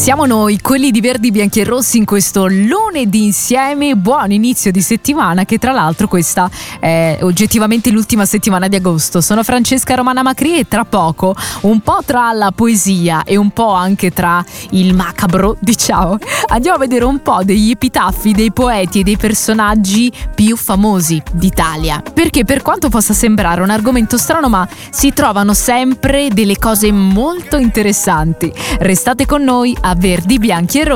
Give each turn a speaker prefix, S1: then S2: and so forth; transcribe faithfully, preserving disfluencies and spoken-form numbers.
S1: Siamo noi, quelli di Verdi, Bianchi e Rossi, in questo lunedì insieme. Buon inizio di settimana, che tra l'altro questa è oggettivamente l'ultima settimana di agosto. Sono Francesca Romana Macri e tra poco, un po' tra la poesia e un po' anche tra il macabro, diciamo, andiamo a vedere un po' degli epitaffi dei poeti e dei personaggi più famosi d'Italia. Perché per quanto possa sembrare un argomento strano, ma si trovano sempre delle cose molto interessanti. Restate con noi a Verdi, Bianchi e Rossi.